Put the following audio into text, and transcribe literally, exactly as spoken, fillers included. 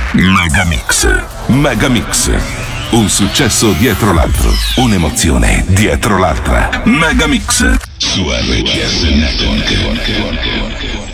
Megamix. Megamix. Un successo dietro l'altro. Un'emozione dietro l'altra. Megamix. Su R T S Network.